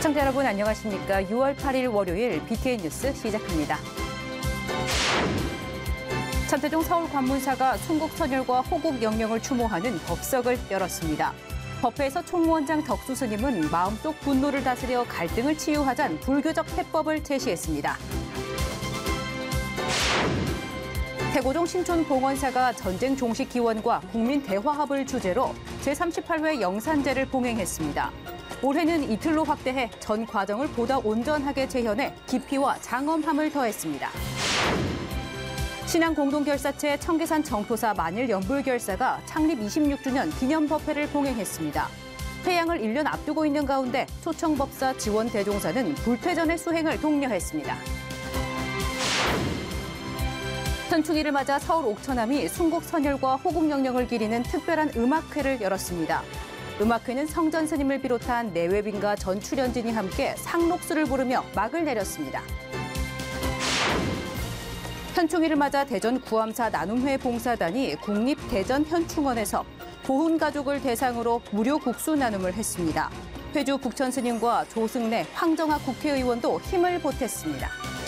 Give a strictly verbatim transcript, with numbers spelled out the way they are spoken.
시청자 여러분 안녕하십니까? 유월 팔일 월요일 비티엔 뉴스 시작합니다. 천태종 서울관문사가 순국선열과 호국영령을 추모하는 법석을 열었습니다. 법회에서 총무원장 덕수 스님은 마음속 분노를 다스려 갈등을 치유하자는 불교적 해법을 제시했습니다. 태고종 신촌봉원사가 전쟁 종식 기원과 국민 대화합을 주제로 제삼십팔 회 영산제를 봉행했습니다. 올해는 이틀로 확대해 전 과정을 보다 온전하게 재현해 깊이와 장엄함을 더했습니다. 신앙공동결사체 청계산 정토사 만일연불결사가 창립 이십육 주년 기념법회를 봉행했습니다. 회양을 일 년 앞두고 있는 가운데 초청법사 지원대종사는 불퇴전의 수행을 독려했습니다. 현충일을 맞아 서울 옥천암이 순국선열과 호국영령을 기리는 특별한 음악회를 열었습니다. 음악회는 성전 스님을 비롯한 내외빈과 전 출연진이 함께 상록수를 부르며 막을 내렸습니다. 현충일을 맞아 대전 구암사 나눔회 봉사단이 국립대전현충원에서 고훈 가족을 대상으로 무료 국수 나눔을 했습니다. 회주 북천 스님과 조승래 황정학 국회의원도 힘을 보탰습니다.